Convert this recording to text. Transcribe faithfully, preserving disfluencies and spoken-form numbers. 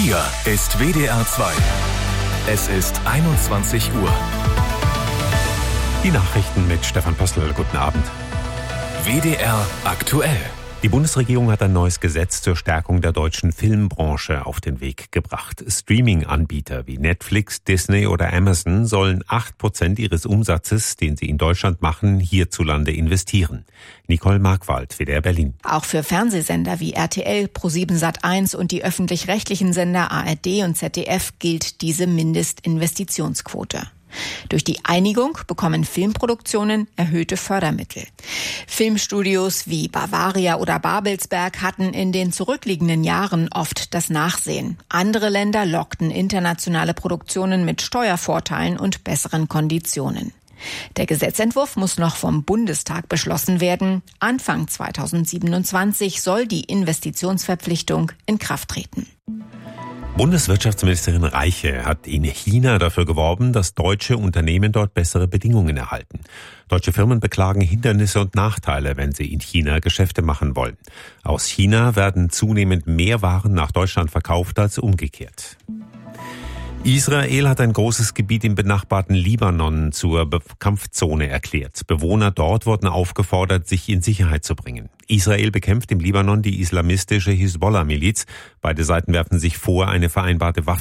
Hier ist W D R zwei. Es ist einundzwanzig Uhr. Die Nachrichten mit Stefan Postel. Guten Abend. W D R aktuell. Die Bundesregierung hat ein neues Gesetz zur Stärkung der deutschen Filmbranche auf den Weg gebracht. Streaming-Anbieter wie Netflix, Disney oder Amazon sollen acht Prozent ihres Umsatzes, den sie in Deutschland machen, hierzulande investieren. Nicole Markwald, W D R Berlin. Auch für Fernsehsender wie R T L, ProSieben Sat eins und die öffentlich-rechtlichen Sender A R D und Z D F gilt diese Mindestinvestitionsquote. Durch die Einigung bekommen Filmproduktionen erhöhte Fördermittel. Filmstudios wie Bavaria oder Babelsberg hatten in den zurückliegenden Jahren oft das Nachsehen. Andere Länder lockten internationale Produktionen mit Steuervorteilen und besseren Konditionen. Der Gesetzentwurf muss noch vom Bundestag beschlossen werden. Anfang zweitausendsiebenundzwanzig soll die Investitionsverpflichtung in Kraft treten. Bundeswirtschaftsministerin Reiche hat in China dafür geworben, dass deutsche Unternehmen dort bessere Bedingungen erhalten. Deutsche Firmen beklagen Hindernisse und Nachteile, wenn sie in China Geschäfte machen wollen. Aus China werden zunehmend mehr Waren nach Deutschland verkauft als umgekehrt. Israel hat ein großes Gebiet im benachbarten Libanon zur Kampfzone erklärt. Bewohner dort wurden aufgefordert, sich in Sicherheit zu bringen. Israel bekämpft im Libanon die islamistische Hisbollah-Miliz. Beide Seiten werfen sich vor, eine vereinbarte Waffen